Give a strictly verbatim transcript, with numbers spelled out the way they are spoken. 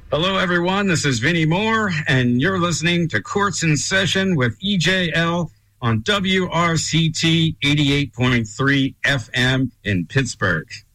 Hello, everyone. This is Vinnie Moore, and you're listening to Courts in Session with E J L on W R C T eighty-eight point three F M in Pittsburgh.